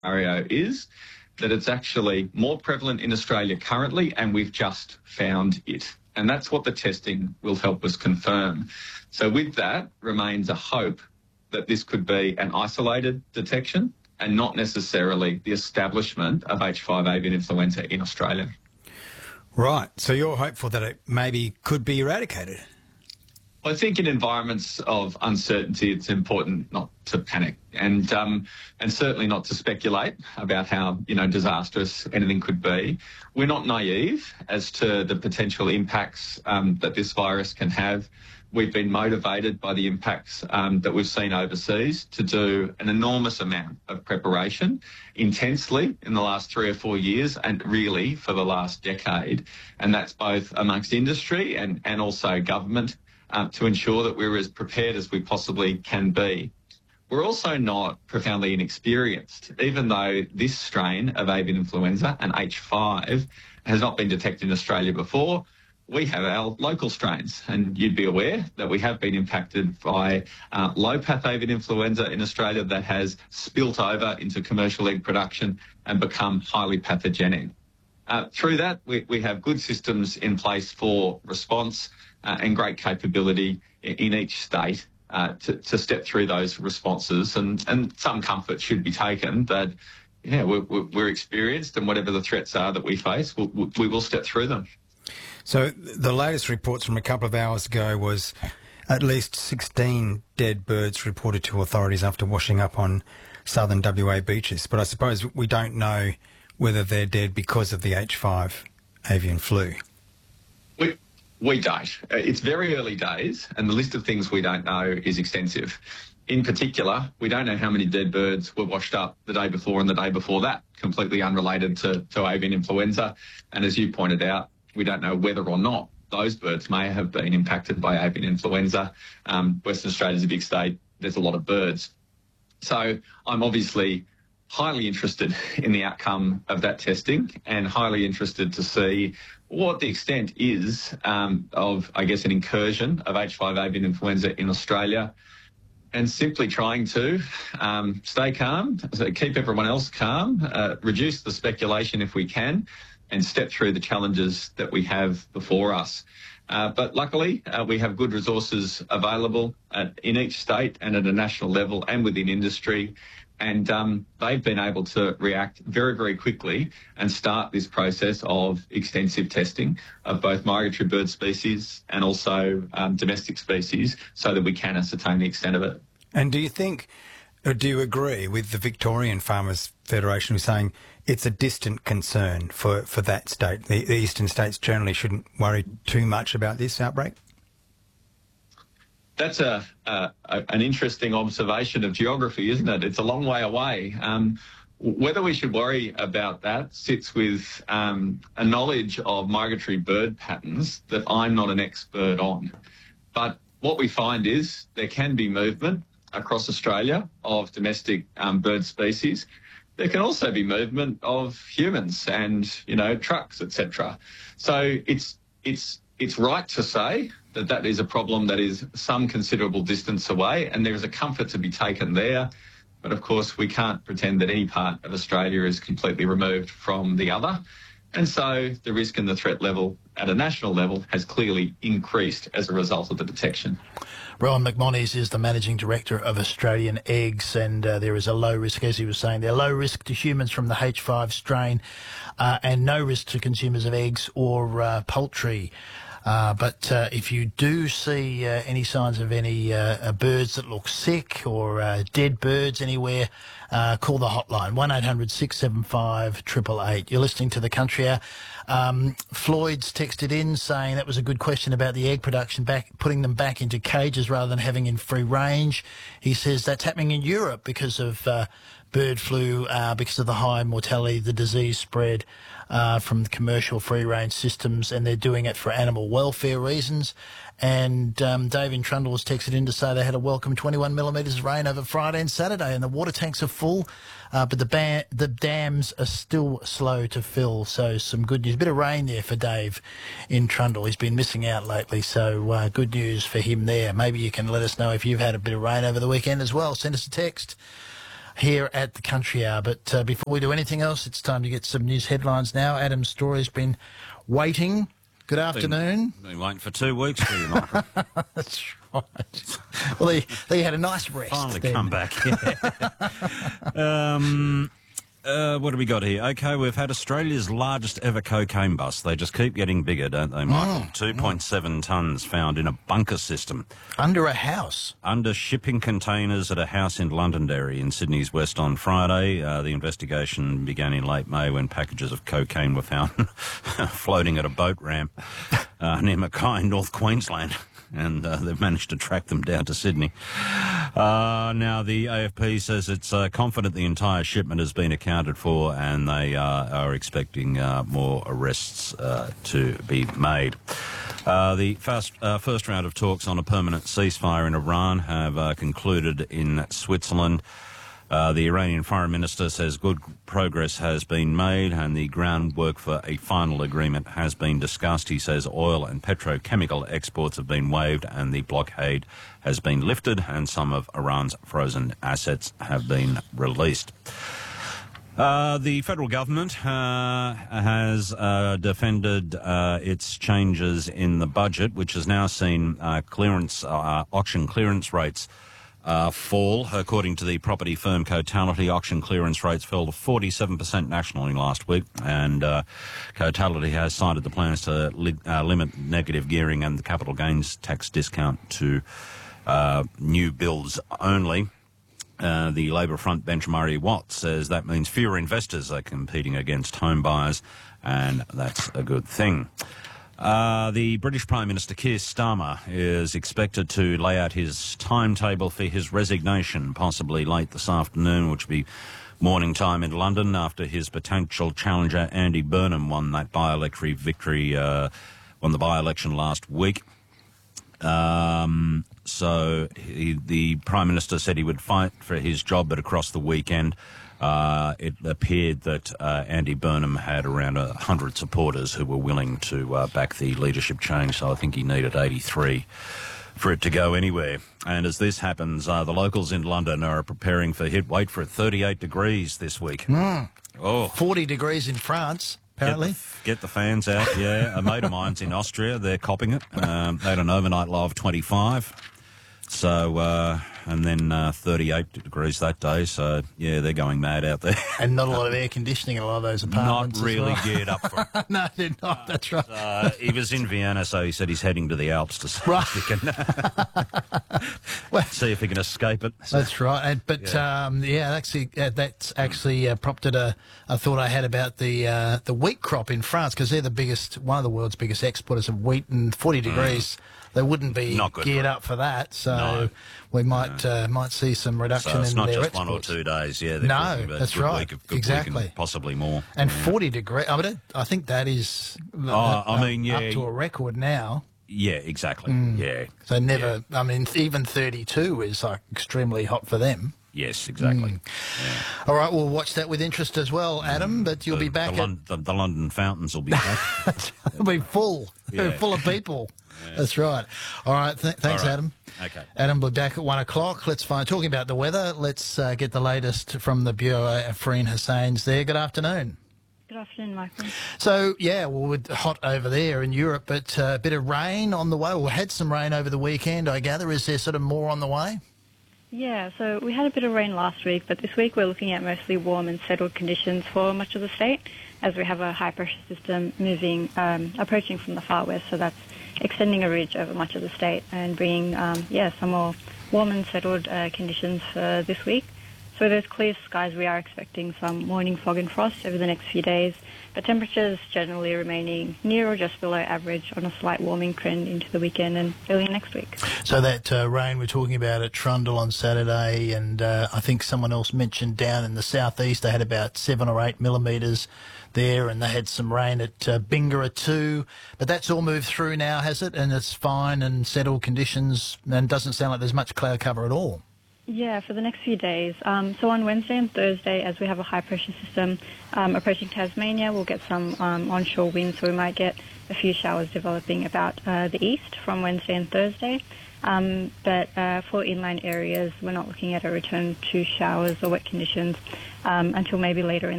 scenario is that it's actually more prevalent in Australia currently, and we've just found it. And that's what the testing will help us confirm. So with that remains a hope that this could be an isolated detection and not necessarily the establishment of H5 avian influenza in Australia. Right. So you're hopeful that it maybe could be eradicated? I think in environments of uncertainty, it's important not to panic and certainly not to speculate about how, disastrous anything could be. We're not naive as to the potential impacts that this virus can have. We've been motivated by the impacts that we've seen overseas to do an enormous amount of preparation intensely in the last 3 or 4 years and really for the last decade. And that's both amongst industry and also government to ensure that we're as prepared as we possibly can be. We're also not profoundly inexperienced, even though this strain of avian influenza, an H5, has not been detected in Australia before. We have our local strains, and you'd be aware that we have been impacted by low-path avian influenza in Australia that has spilt over into commercial egg production and become highly pathogenic. Through that, we have good systems in place for response and great capability in each state to step through those responses, and some comfort should be taken that, we're experienced, and whatever the threats are that we face, we will step through them. So the latest reports from a couple of hours ago was at least 16 dead birds reported to authorities after washing up on southern WA beaches. But I suppose we don't know whether they're dead because of the H5 avian flu. We don't. It's very early days, and the list of things we don't know is extensive. In particular, we don't know how many dead birds were washed up the day before and the day before that, completely unrelated to avian influenza. And as you pointed out, we don't know whether or not those birds may have been impacted by avian influenza. Western Australia's a big state. There's a lot of birds. So I'm obviously highly interested in the outcome of that testing and highly interested to see what the extent is of, I guess, an incursion of H5 avian influenza in Australia, and simply trying to stay calm, so keep everyone else calm, reduce the speculation if we can, and step through the challenges that we have before us. But luckily, we have good resources available in each state and at a national level and within industry. And they've been able to react very, very quickly and start this process of extensive testing of both migratory bird species and also domestic species so that we can ascertain the extent of it. And do you agree with the Victorian Farmers Federation who's saying it's a distant concern for that state? The eastern states generally shouldn't worry too much about this outbreak? That's an interesting observation of geography, isn't it? It's a long way away. Whether we should worry about that sits with a knowledge of migratory bird patterns that I'm not an expert on. But what we find is there can be movement across Australia of domestic bird species. There can also be movement of humans and, trucks, etc. So it's right to say that is a problem that is some considerable distance away, and there is a comfort to be taken there. But of course, we can't pretend that any part of Australia is completely removed from the other. And so the risk and the threat level at a national level has clearly increased as a result of the detection. Rowan McMonnies is the Managing Director of Australian Eggs, and there is a low risk, as he was saying, there low risk to humans from the H5 strain and no risk to consumers of eggs or poultry. But if you do see any signs of any birds that look sick or dead birds anywhere, call the hotline, 1800 675 888. You're listening to The Country Hour. Floyd's texted in saying that was a good question about the egg production, putting them back into cages rather than having in free range. He says that's happening in Europe because of bird flu, because of the high mortality, the disease spread from the commercial free-range systems, and they're doing it for animal welfare reasons. And Dave in Trundle was texted in to say they had a welcome 21 millimetres of rain over Friday and Saturday, and the water tanks are full, but the dams are still slow to fill. So some good news. A bit of rain there for Dave in Trundle. He's been missing out lately, so good news for him there. Maybe you can let us know if you've had a bit of rain over the weekend as well. Send us a text. here at the Country Hour. But before we do anything else, it's time to get some news headlines now. Adam Story's been waiting. Good afternoon. Been waiting for 2 weeks for you, Michael. That's right. Well, they had a nice rest. Finally then. come back. What do we got here? Okay, we've had Australia's largest ever cocaine bust. They just keep getting bigger, don't they, Michael? 2.7 tonnes found in a bunker system. Under a house? Under shipping containers at a house in Londonderry in Sydney's West on Friday. The investigation began in late May when packages of cocaine were found floating at a boat ramp near Mackay, North Queensland. And they've managed to track them down to Sydney. Now, the AFP says it's confident the entire shipment has been accounted for, and they are expecting more arrests to be made. The first round of talks on a permanent ceasefire in Iran have concluded in Switzerland. The Iranian Foreign Minister says good progress has been made and the groundwork for a final agreement has been discussed. He says oil and petrochemical exports have been waived and the blockade has been lifted and some of Iran's frozen assets have been released. The federal government has defended its changes in the budget, which has now seen auction clearance rates fall. According to the property firm Cotality, auction clearance rates fell to 47% nationally last week, and Cotality has cited the plans to limit negative gearing and the capital gains tax discount to new builds only. The Labor front bench Murray Watt says that means fewer investors are competing against home buyers, and that's a good thing. The British Prime Minister Keir Starmer is expected to lay out his timetable for his resignation, possibly late this afternoon, which will be morning time in London, after his potential challenger Andy Burnham won the by-election last week. So the Prime Minister said he would fight for his job, but across the weekend it appeared that Andy Burnham had around 100 supporters who were willing to back the leadership change, so I think he needed 83 for it to go anywhere. And as this happens, the locals in London are preparing for wait for it, 38 degrees this week. 40 degrees in France. Apparently. Get the fans out, yeah. A mate of mine's in Austria. They're copping it. They had an overnight low of 25. So, and then 38 degrees that day. So, yeah, they're going mad out there. And not a lot of air conditioning in a lot of those apartments. Not really geared up for it. No, they're not. That's right. He was in Vienna, so he said he's heading to the Alps to see if he can see if he can escape it. So, that's right. That's actually prompted a thought I had about the wheat crop in France, because they're one of the world's biggest exporters of wheat, and 40 degrees. They wouldn't be geared up for that, so we might see some reduction in their exports. So it's not just 1 or 2 days, yeah. No, that's right. Exactly. Week, possibly more. And 40 degrees, I think that is up to a record now. Yeah, exactly, yeah. So even 32 is like extremely hot for them. Yes, exactly. Yeah. All right, we'll watch that with interest as well, Adam, but you'll be back the London fountains will be back. It'll be full of people. Yeah. That's right. All right, thanks, Adam. Okay. Adam, we'll be back at 1 o'clock. Talking about the weather, let's get the latest from the Bureau. Fareen Hussain's there. Good afternoon. Good afternoon, Michael. So, we're hot over there in Europe, but a bit of rain on the way. We had some rain over the weekend, I gather. Is there sort of more on the way? Yeah, so we had a bit of rain last week, but this week we're looking at mostly warm and settled conditions for much of the state, as we have a high-pressure system approaching from the far west, so that's extending a ridge over much of the state and bringing, some more warm and settled conditions for this week. So with those clear skies, we are expecting some morning fog and frost over the next few days, but temperatures generally remaining near or just below average on a slight warming trend into the weekend and early next week. So that rain we're talking about at Trundle on Saturday, and I think someone else mentioned down in the southeast they had about 7 or 8 millimetres there, and they had some rain at Bingara too. But that's all moved through now, has it? And it's fine and settled conditions, and doesn't sound like there's much cloud cover at all. Yeah, for the next few days. So on Wednesday and Thursday, as we have a high-pressure system approaching Tasmania, we'll get some onshore winds, so we might get a few showers developing about the east from Wednesday and Thursday. But for inland areas, we're not looking at a return to showers or wet conditions until maybe later in